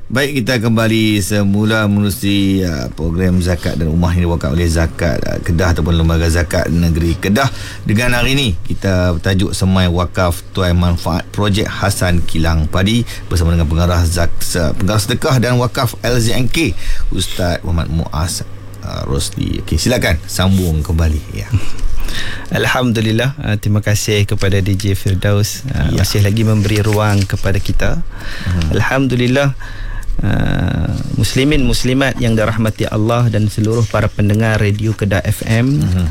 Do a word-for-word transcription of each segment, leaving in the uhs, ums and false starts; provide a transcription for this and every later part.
Baik, kita kembali semula menerusi uh, program Zakat dan Rumah yang diwakafkan oleh Zakat uh, Kedah ataupun Lembaga Zakat Negeri Kedah. Dengan hari ini kita bertajuk Semai Wakaf Tuai Manfaat Projek Hasan Kilang Padi bersama dengan pengarah Zak, pengarah sedekah dan wakaf L Z N K Ustaz Muhammad Muaz uh, Rosli. Okey, silakan sambung kembali ya. Alhamdulillah, uh, terima kasih kepada D J Firdaus uh, ya. masih lagi memberi ruang kepada kita. hmm. Alhamdulillah, uh, muslimin muslimat yang dirahmati Allah dan seluruh para pendengar radio Kedah F M. hmm.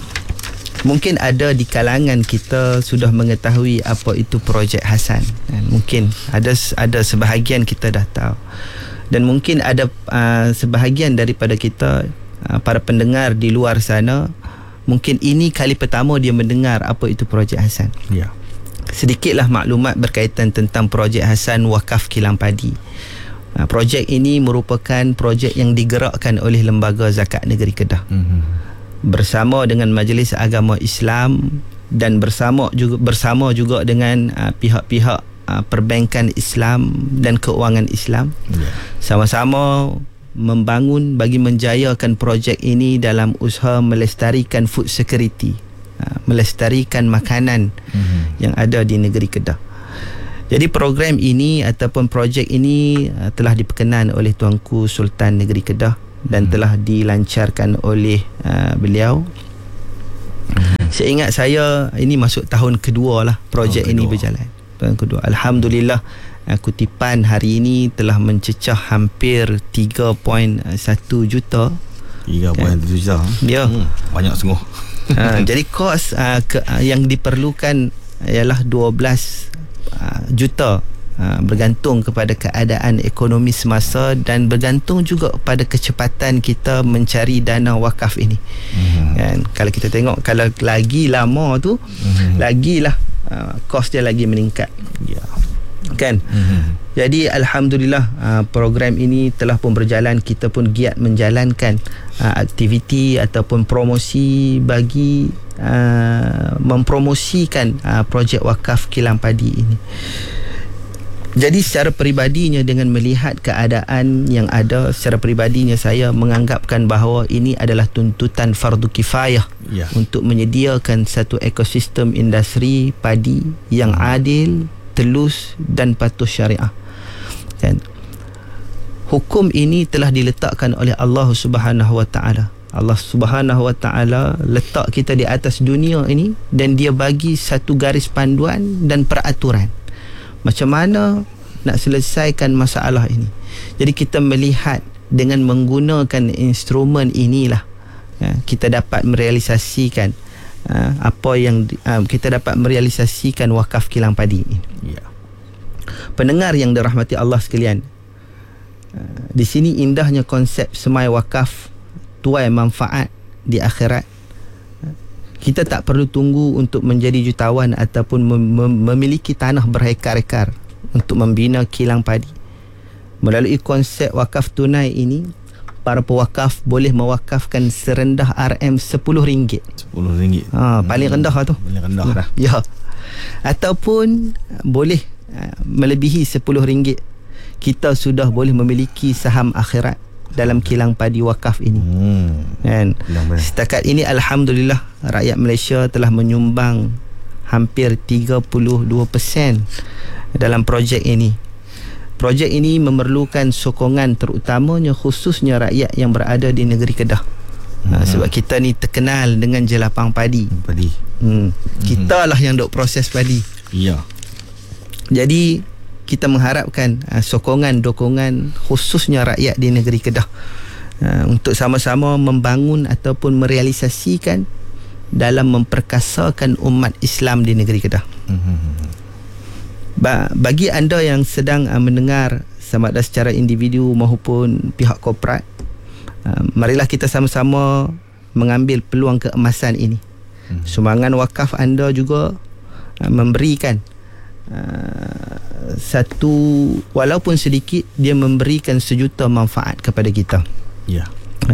Mungkin ada di kalangan kita sudah mengetahui apa itu Projek Hasan, dan mungkin ada ada sebahagian kita dah tahu, dan mungkin ada uh, sebahagian daripada kita uh, para pendengar di luar sana mungkin ini kali pertama dia mendengar apa itu Projek Hasan. Ya. Sedikitlah maklumat berkaitan tentang Projek Hasan Wakaf Kilang Padi. Uh, projek ini merupakan projek yang digerakkan oleh Lembaga Zakat Negeri Kedah. Mm-hmm. Bersama dengan Majlis Agama Islam dan bersama juga bersama juga dengan uh, pihak-pihak uh, perbankan Islam dan keuangan Islam. Yeah. Sama-sama membangun bagi menjayakan projek ini dalam usaha melestarikan food security, melestarikan makanan mm-hmm. yang ada di negeri Kedah. Jadi program ini ataupun projek ini telah diperkenan oleh Tuanku Sultan Negeri Kedah dan mm-hmm. telah dilancarkan oleh uh, beliau. Mm-hmm. Saya ingat saya ini masuk tahun kedua lah projek oh, ini berjalan. Tahun kedua. Alhamdulillah, kutipan hari ini telah mencecah hampir tiga perpuluhan satu juta. tiga perpuluhan satu juta. Ya. Hmm, banyak sungguh. Ha, jadi kos uh, ke, uh, yang diperlukan ialah dua belas uh, juta, uh, bergantung kepada keadaan ekonomi semasa dan bergantung juga pada kecepatan kita mencari dana wakaf ini. Hmm. Kan, kalau kita tengok kalau lagi lama tu, hmm. lagilah uh, kos dia lagi meningkat. Ya. Kan? Mm-hmm. Jadi alhamdulillah uh, program ini telah pun berjalan. Kita pun giat menjalankan uh, aktiviti ataupun promosi bagi uh, mempromosikan uh, projek wakaf Kilang Padi ini. Jadi secara peribadinya, dengan melihat keadaan yang ada, secara peribadinya saya menganggapkan bahawa ini adalah tuntutan fardu kifayah yeah. untuk menyediakan satu ekosistem industri padi yang adil, telus dan patuh syariah. Kan? Hukum ini telah diletakkan oleh Allah Subhanahu Wa Taala. Allah Subhanahu Wa Taala letak kita di atas dunia ini dan dia bagi satu garis panduan dan peraturan macam mana nak selesaikan masalah ini. Jadi kita melihat dengan menggunakan instrumen inilah ya, kita dapat merealisasikan Uh, apa yang uh, kita dapat merealisasikan wakaf Kilang Padi ini. Ya. Pendengar yang dirahmati Allah sekalian, uh, di sini indahnya konsep semai wakaf tuai manfaat di akhirat. Uh, kita tak perlu tunggu untuk menjadi jutawan ataupun mem- mem- memiliki tanah berhektar-hektar untuk membina kilang padi. Melalui konsep wakaf tunai ini, para pewakaf boleh mewakafkan serendah R M sepuluh ringgit. sepuluh ringgit. Ha, paling rendah lah tu. Paling rendah dah. Ya. Ataupun boleh uh, melebihi sepuluh ringgit. Kita sudah boleh memiliki saham akhirat dalam kilang padi wakaf ini. Hmm. Dan setakat ini alhamdulillah rakyat Malaysia telah menyumbang hampir tiga puluh dua peratus dalam projek ini. Projek ini memerlukan sokongan terutamanya khususnya rakyat yang berada di negeri Kedah. Hmm. Ha, sebab kita ni terkenal dengan jelapang padi. Padi. Hmm. Kita lah yang duk proses padi. Ya. Jadi kita mengharapkan uh, sokongan dokongan khususnya rakyat di negeri Kedah uh, untuk sama-sama membangun ataupun merealisasikan dalam memperkasakan umat Islam di negeri Kedah. Hmm. Bagi anda yang sedang uh, mendengar sama ada secara individu maupun pihak korporat, uh, marilah kita sama-sama mengambil peluang keemasan ini. Hmm. Sumbangan wakaf anda juga uh, memberikan uh, satu, walaupun sedikit, dia memberikan sejuta manfaat kepada kita. Ya.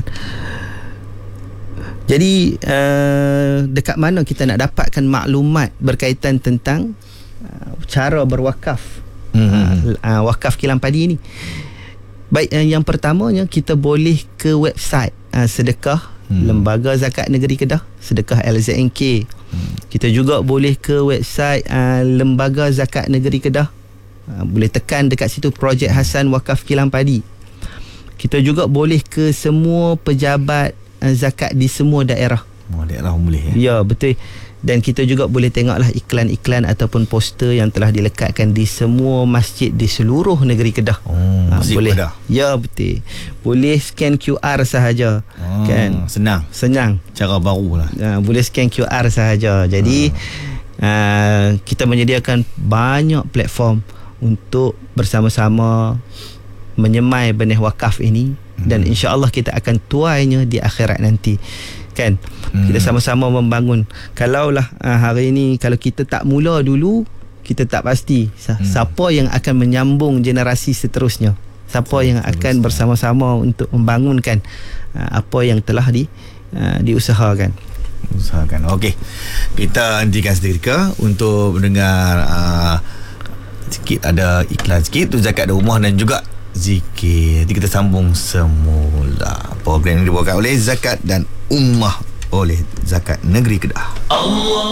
Jadi uh, dekat mana kita nak dapatkan maklumat berkaitan tentang uh, cara berwakaf, mm-hmm. uh, uh, wakaf kilang padi ini? Baik, uh, yang pertamanya kita boleh ke website uh, sedekah hmm. Lembaga Zakat Negeri Kedah, Sedekah L Z N K. hmm. Kita juga boleh ke website uh, Lembaga Zakat Negeri Kedah. uh, Boleh tekan dekat situ Projek Hasan Wakaf Kilang Padi. Kita juga boleh ke semua pejabat uh, zakat di semua daerah. Semua daerah boleh ya? Ya, betul. Dan kita juga boleh tengoklah iklan-iklan ataupun poster yang telah dilekatkan di semua masjid di seluruh negeri Kedah. Oh, ha, masjid boleh. Kedah. Ya, betul. Boleh scan Q R sahaja. Oh, kan? Senang. Senang. Cara baru lah. Ha, boleh scan Q R sahaja. Jadi ha. uh, kita menyediakan banyak platform untuk bersama-sama menyemai benih wakaf ini, hmm. dan insya-Allah kita akan tuainya di akhirat nanti. Kan, hmm. kita sama-sama membangun. Kalaulah uh, hari ini kalau kita tak mula dulu, kita tak pasti hmm. siapa yang akan menyambung generasi seterusnya, siapa Seterus, yang akan bersama-sama untuk membangunkan uh, apa yang telah di uh, diusahakan. Usahakan. Okey, kita hentikan seketika untuk mendengar uh, sikit, ada iklan sikit tu zakat dari rumah dan juga zikir. Nanti kita sambung semula. Program ini dibawakan oleh Zakat dan Ummah oleh Zakat Negeri Kedah. Allah